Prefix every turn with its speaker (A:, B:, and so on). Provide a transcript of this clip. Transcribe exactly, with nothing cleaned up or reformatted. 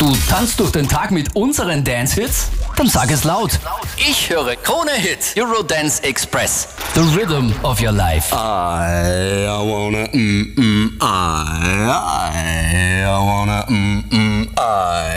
A: Du tanzt durch den Tag mit unseren Dance-Hits? Dann sag es laut. Ich höre Krone Hit, Eurodance Express. The rhythm of your life.
B: I, I wanna, mm, mm, I, I, I wanna, mm, mm, I.